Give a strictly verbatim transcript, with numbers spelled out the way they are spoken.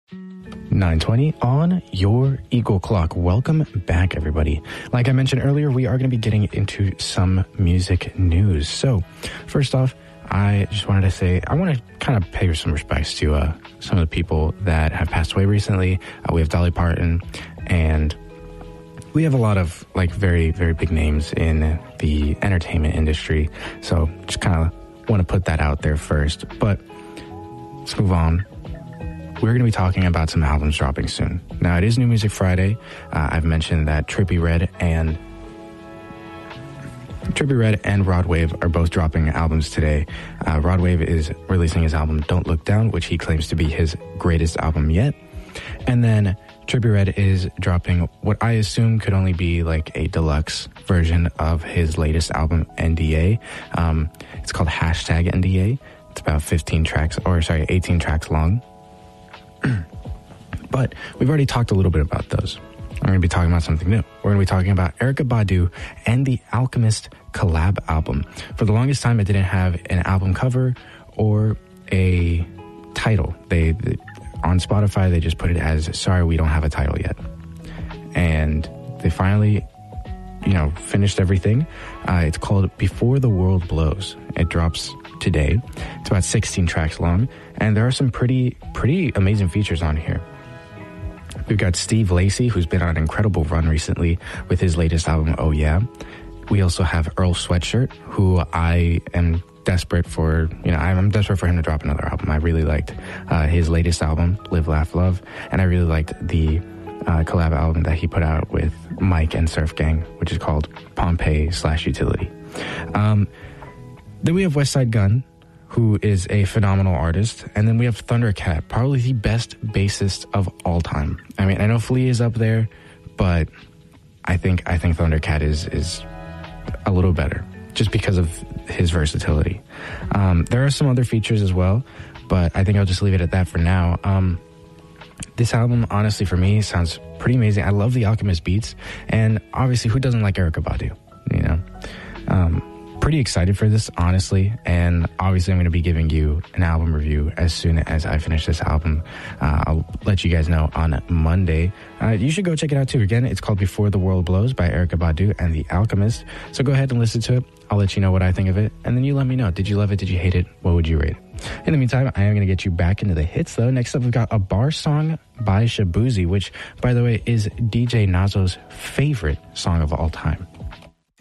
nine twenty on your Eagle Clock. Welcome back, everybody. Like I mentioned earlier, we are going to be getting into some music news. So, first off, I just wanted to say, I want to kind of pay some respects to uh, some of the people that have passed away recently. Uh, we have Dolly Parton, and we have a lot of, like, very, very big names in the entertainment industry. So, just kind of want to put that out there first. But, let's move on. We're going to be talking about some albums dropping soon. Now, it is New Music Friday. Uh, I've mentioned that Trippie Redd and Trippie Redd and Rod Wave are both dropping albums today. Uh, Rod Wave is releasing his album Don't Look Down, which he claims to be his greatest album yet. And then Trippie Redd is dropping what I assume could only be like a deluxe version of his latest album, N D A. Um, it's called Hashtag N D A. It's about fifteen tracks, or sorry, eighteen tracks long. But we've already talked a little bit about those. I'm going to be talking about something new. We're going to be talking about Erykah Badu and the Alchemist collab album. For the longest time, it didn't have an album cover or a title. They, they on Spotify, they just put it as, sorry, we don't have a title yet. And they finally, you know, finished everything. Uh, it's called Before the World Blows. It drops today. It's about sixteen tracks long, and there are some pretty, pretty amazing features on here. We've got Steve Lacy, who's been on an incredible run recently with his latest album, Oh Yeah. We also have Earl Sweatshirt, who I am desperate for, you know, I'm desperate for him to drop another album. I really liked uh, his latest album, Live, Laugh, Love, and I really liked the uh, collab album that he put out with Mike and Surf Gang, which is called Pompeii slash Utility. Um, then we have Westside Gunn, who is a phenomenal artist. And then we have Thundercat, probably the best bassist of all time. I mean, I know Flea is up there, but I think I think Thundercat is is a little better, just because of his versatility. Um, there are some other features as well, but I think I'll just leave it at that for now. Um, this album, honestly, for me, sounds pretty amazing. I love the Alchemist beats, and obviously, who doesn't like Erykah Badu, you know? Um, pretty excited for this, honestly, and obviously I'm going to be giving you an album review as soon as I finish this album. Uh, I'll let you guys know on Monday. Uh, you should go check it out too. Again, it's called Before the World Blows by Erykah Badu and The Alchemist. So go ahead and listen to it. I'll let you know what I think of it, and then you let me know. Did you love it? Did you hate it? What would you rate it? In the meantime, I am going to get you back into the hits, though. Next up, we've got A Bar Song by Shaboozey, which, by the way, is D J Nazo's favorite song of all time.